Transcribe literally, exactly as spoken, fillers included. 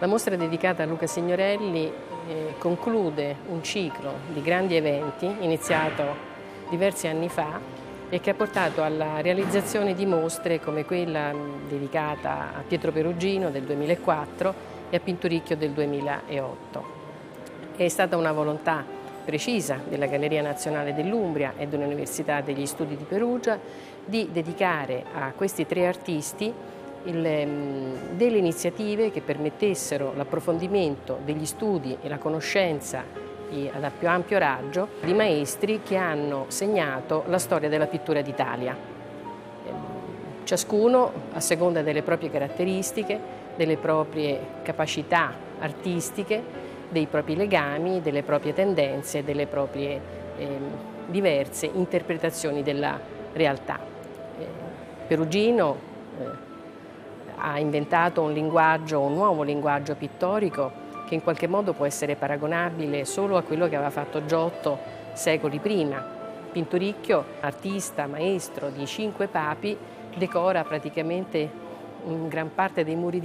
La mostra dedicata a Luca Signorelli eh, conclude un ciclo di grandi eventi iniziato diversi anni fa e che ha portato alla realizzazione di mostre come quella dedicata a Pietro Perugino del duemilaquattro e a Pinturicchio del duemilaotto. È stata una volontà precisa della Galleria Nazionale dell'Umbria e dell'Università degli Studi di Perugia di dedicare a questi tre artisti delle iniziative che permettessero l'approfondimento degli studi e la conoscenza ad più ampio raggio di maestri che hanno segnato la storia della pittura d'Italia. Ciascuno, a seconda delle proprie caratteristiche, delle proprie capacità artistiche, dei propri legami, delle proprie tendenze, delle proprie eh, diverse interpretazioni della realtà. Eh, Perugino eh, ha inventato un linguaggio, un nuovo linguaggio pittorico che in qualche modo può essere paragonabile solo a quello che aveva fatto Giotto secoli prima. Pinturicchio, artista, maestro di cinque papi, decora praticamente in gran parte dei muri di